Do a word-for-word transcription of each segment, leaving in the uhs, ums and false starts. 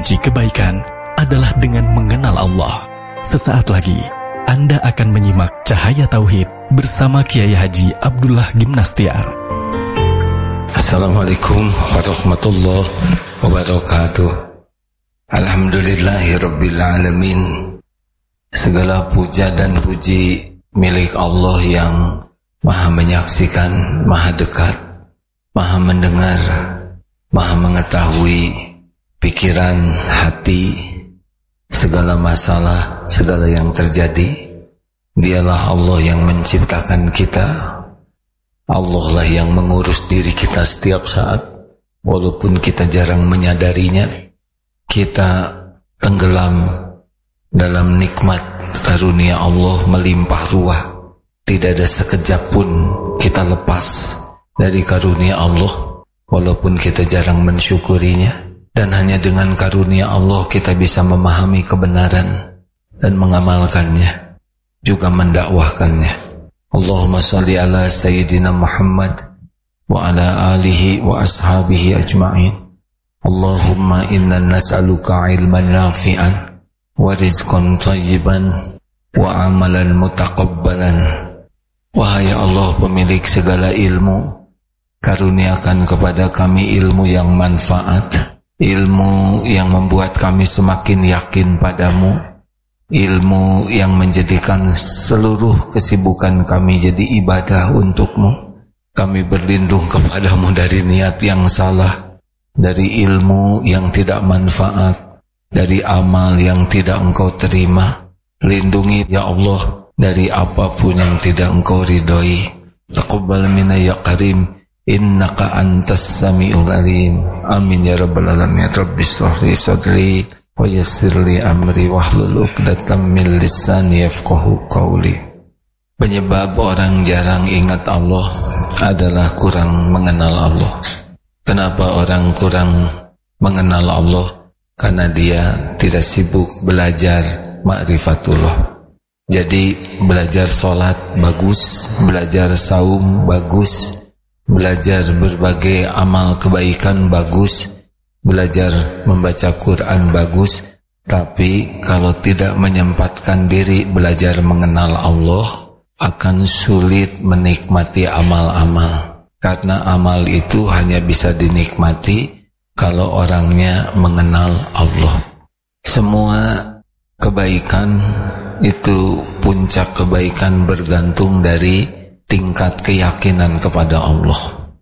kunci kebaikan adalah dengan mengenal Allah. Sesaat lagi Anda akan menyimak Cahaya Tauhid bersama Kiai Haji Abdullah Gimnastiar. Assalamualaikum warahmatullahi wabarakatuh. Alhamdulillahirabbil alamin. Segala puja dan puji milik Allah yang Maha menyaksikan, Maha dekat, Maha mendengar, Maha mengetahui pikiran, hati, segala masalah, segala yang terjadi. Dialah Allah yang menciptakan kita. Allah lah yang mengurus diri kita setiap saat. Walaupun kita jarang menyadarinya, kita tenggelam dalam nikmat karunia Allah melimpah ruah. Tidak ada sekejap pun kita lepas dari karunia Allah, walaupun kita jarang mensyukurinya. Dan hanya dengan karunia Allah kita bisa memahami kebenaran dan mengamalkannya, juga mendakwahkannya. Allahumma salli ala Sayyidina Muhammad wa ala alihi wa ashabihi ajma'in. Allahumma inna nas'aluka ilman nafi'an wa rizqan tayyiban wa amalan mutaqabbalan. Wahai Allah, pemilik segala ilmu, karuniakan kepada kami ilmu yang manfaat, ilmu yang membuat kami semakin yakin padamu, ilmu yang menjadikan seluruh kesibukan kami jadi ibadah untukmu. Kami berlindung kepadamu dari niat yang salah, dari ilmu yang tidak manfaat, dari amal yang tidak engkau terima. Lindungi ya Allah dari apapun yang tidak engkau ridhoi. Taqabbal minna ya karim, innaka antas sami'ul alim. Amin ya rabbal alamin. Rabbi shrah li sadri wa yassir li amri wahlul 'uqdatam min lisani yafqahu qawli. Penyebab orang jarang ingat Allah adalah kurang mengenal Allah. Kenapa orang kurang mengenal Allah? Karena dia tidak sibuk belajar ma'rifatullah. Jadi belajar sholat bagus, belajar saum bagus, belajar berbagai amal kebaikan bagus, belajar membaca Quran bagus. Tapi kalau tidak menyempatkan diri belajar mengenal Allah, akan sulit menikmati amal-amal. Karena amal itu hanya bisa dinikmati kalau orangnya mengenal Allah. Semua kebaikan itu, puncak kebaikan bergantung dari tingkat keyakinan kepada Allah.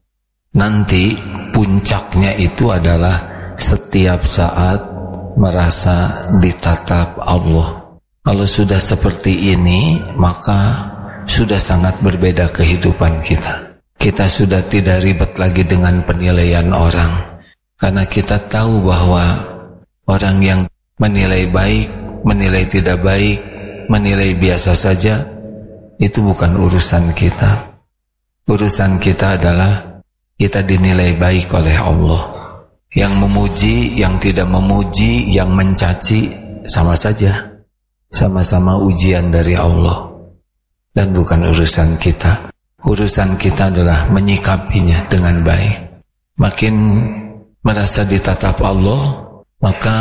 Nanti puncaknya itu adalah setiap saat merasa ditatap Allah. Kalau sudah seperti ini, maka sudah sangat berbeda kehidupan kita. Kita sudah tidak ribet lagi dengan penilaian orang, karena kita tahu bahwa orang yang menilai baik, menilai tidak baik, menilai biasa saja, itu bukan urusan kita. Urusan kita adalah kita dinilai baik oleh Allah. Yang memuji, yang tidak memuji, yang mencaci, sama saja. Sama-sama ujian dari Allah. Dan bukan urusan kita. Urusan kita adalah menyikapinya dengan baik. Makin merasa ditatap Allah, maka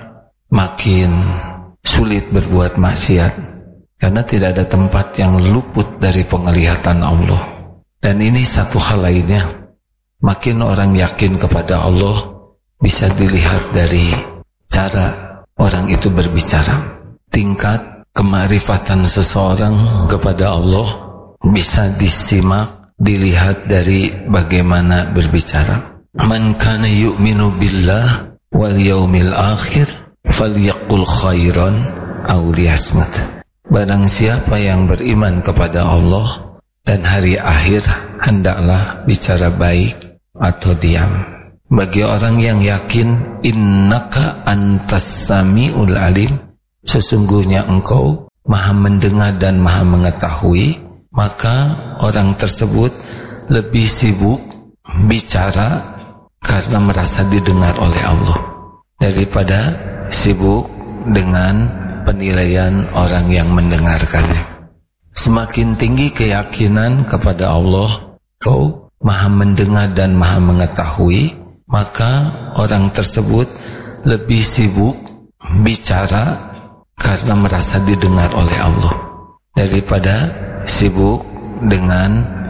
makin sulit berbuat maksiat, karena tidak ada tempat yang luput dari penglihatan Allah. Dan ini satu hal lainnya, makin orang yakin kepada Allah bisa dilihat dari cara orang itu berbicara. Tingkat kemakrifatan seseorang kepada Allah bisa disimak, dilihat dari bagaimana berbicara. Man kana yu'minu billah wal yaumil akhir falyaqul khairan aw liyasmut. Barang siapa yang beriman kepada Allah dan hari akhir, hendaklah bicara baik atau diam. Bagi orang yang yakin, innaka antas sami'ul alim, sesungguhnya engkau maha mendengar dan maha mengetahui, maka orang tersebut lebih sibuk bicara karena merasa didengar oleh Allah daripada sibuk dengan penilaian orang yang mendengarkannya. Semakin tinggi keyakinan kepada Allah, kau maha mendengar dan maha mengetahui, maka orang tersebut lebih sibuk bicara karena merasa didengar oleh Allah daripada sibuk dengan